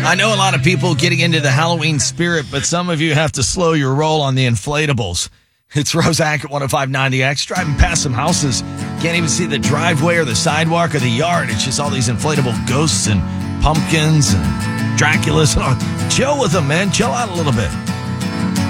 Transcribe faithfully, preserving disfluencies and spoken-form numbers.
I know a lot of people getting into the Halloween spirit, but some of you have to slow your roll on the inflatables. It's Rosak at one oh five point nine The X, driving past some houses. Can't even see the driveway or the sidewalk or the yard. It's just all these inflatable ghosts and pumpkins and Draculas. Chill with them, man. Chill out a little bit.